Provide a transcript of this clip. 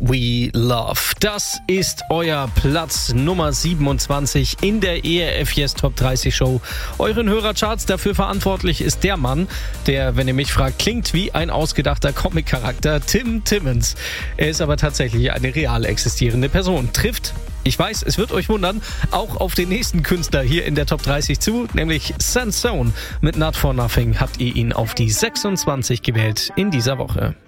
We Love. Das ist euer Platz Nummer 27 in der ERF Yes Top 30 Show. Euren Hörercharts dafür verantwortlich ist der Mann, der, wenn ihr mich fragt, klingt wie ein ausgedachter Comic-Charakter, Tim Timmons. Er ist aber tatsächlich eine real existierende Person. Trifft, ich weiß, es wird euch wundern, auch auf den nächsten Künstler hier in der Top 30 zu, nämlich Sansone. Mit Not For Nothing habt ihr ihn auf die 26 gewählt in dieser Woche.